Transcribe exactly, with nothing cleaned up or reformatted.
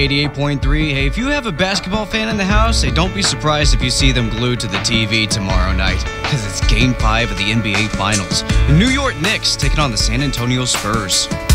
eighty-eight point three. Hey, if you have a basketball fan in the house, hey, don't be surprised if you see them glued to the T V tomorrow night, because it's Game five of the N B A Finals. The New York Knicks taking on the San Antonio Spurs.